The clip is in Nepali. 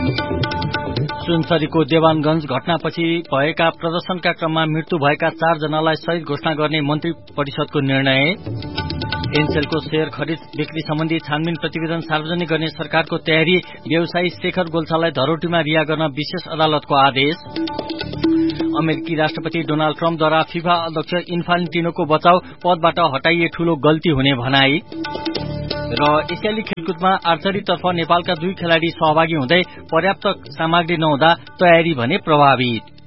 सुनसरीको देवानगंज घटनापछि भएका प्रदर्शनका क्रममा मृत्यु भएका 4 जनालाई शहीद घोषणा गर्ने मन्त्री परिषदको निर्णय। एनसेलको शेयर खरिद बिक्री सम्बन्धी छानबिन प्रतिवेदन सार्वजनिक गर्ने सरकारको तयारी। व्यवसायी शेखर गोल्छालाई धरोटीमा रिहा गर्न विशेष अदालतको आदेश। अमेरिकी राष्ट्रपति डोनाल्ड ट्रम्पद्वारा फिफा अध्यक्ष इन्फान्टिनोको बचाउ, पदबाट हटाइए ठूलो गल्ती हुने भनाई। र एसियाली खेलकुदमा आर्चरीतर्फ नेपालका 2 खेलाड़ी सहभागी हुँदै पर्याप्त सामग्री नहुँदा तयारी भने प्रभावित।